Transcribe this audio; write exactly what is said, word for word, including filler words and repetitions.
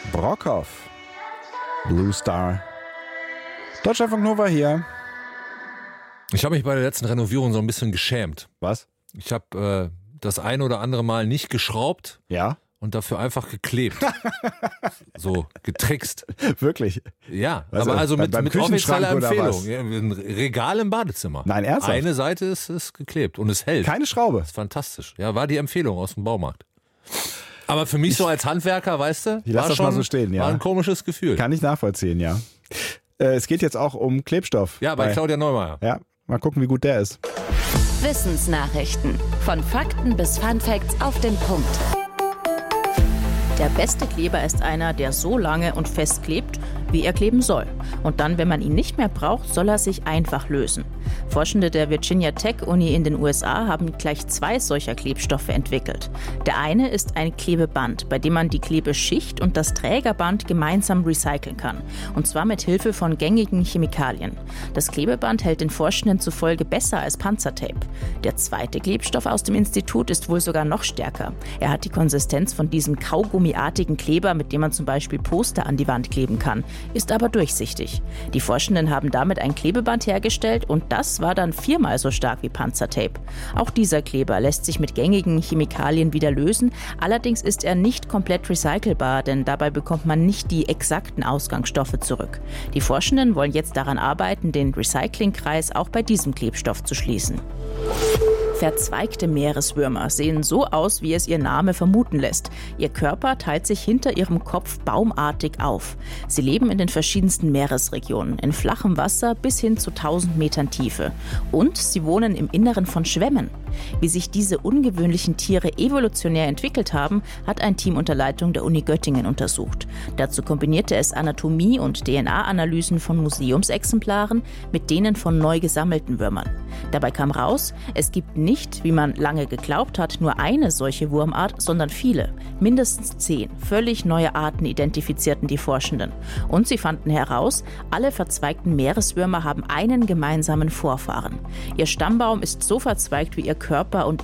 Brockhoff. Blue Star. Deutschlandfunk Nova hier. Ich habe mich bei der letzten Renovierung so ein bisschen geschämt. Was? Ich habe äh, das ein oder andere Mal nicht geschraubt. Ja. Und dafür einfach geklebt. So, getrickst. Wirklich? Ja, Also, aber also mit, beim mit Küchenschrank offizieller oder Empfehlung. was? Ja, ein Regal im Badezimmer. Nein, ernsthaft? Eine Seite ist, ist geklebt und es hält. Keine Schraube. Das ist fantastisch. Ja, war die Empfehlung aus dem Baumarkt. Aber für mich so als Handwerker, weißt du, Ich lass war das schon mal so stehen, ja. war ein komisches Gefühl. Kann ich nachvollziehen, ja. Äh, es geht jetzt auch um Klebstoff. Ja, bei Claudia Neumeier. Ja, mal gucken, wie gut der ist. Wissensnachrichten. Von Fakten bis Funfacts auf den Punkt. Der beste Kleber ist einer, der so lange und fest klebt, wie er kleben soll. Und dann, wenn man ihn nicht mehr braucht, soll er sich einfach lösen. Forschende der Virginia Tech Uni in den U S A haben gleich zwei solcher Klebstoffe entwickelt. Der eine ist ein Klebeband, bei dem man die Klebeschicht und das Trägerband gemeinsam recyceln kann. Und zwar mit Hilfe von gängigen Chemikalien. Das Klebeband hält den Forschenden zufolge besser als Panzertape. Der zweite Klebstoff aus dem Institut ist wohl sogar noch stärker. Er hat die Konsistenz von diesem kaugummiartigen Kleber, mit dem man zum Beispiel Poster an die Wand kleben kann, ist aber durchsichtig. Die Forschenden haben damit ein Klebeband hergestellt und das war dann viermal so stark wie Panzertape. Auch dieser Kleber lässt sich mit gängigen Chemikalien wieder lösen, allerdings ist er nicht komplett recycelbar, denn dabei bekommt man nicht die exakten Ausgangsstoffe zurück. Die Forschenden wollen jetzt daran arbeiten, den Recyclingkreis auch bei diesem Klebstoff zu schließen. Verzweigte Meereswürmer sehen so aus, wie es ihr Name vermuten lässt. Ihr Körper teilt sich hinter ihrem Kopf baumartig auf. Sie leben in den verschiedensten Meeresregionen, in flachem Wasser bis hin zu tausend Metern Tiefe. Und sie wohnen im Inneren von Schwämmen. Wie sich diese ungewöhnlichen Tiere evolutionär entwickelt haben, hat ein Team unter Leitung der Uni Göttingen untersucht. Dazu kombinierte es Anatomie- und D N A-Analysen von Museumsexemplaren mit denen von neu gesammelten Würmern. Dabei kam raus, es gibt nicht, wie man lange geglaubt hat, nur eine solche Wurmart, sondern viele. Mindestens zehn völlig neue Arten identifizierten die Forschenden. Und sie fanden heraus, alle verzweigten Meereswürmer haben einen gemeinsamen Vorfahren. Ihr Stammbaum ist so verzweigt wie ihr Körper und